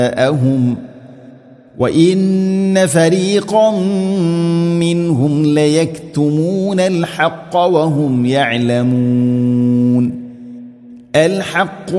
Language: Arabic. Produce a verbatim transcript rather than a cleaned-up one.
جاءهم وإن فريقا منهم ليكتمون الحق وهم يعلمون الحق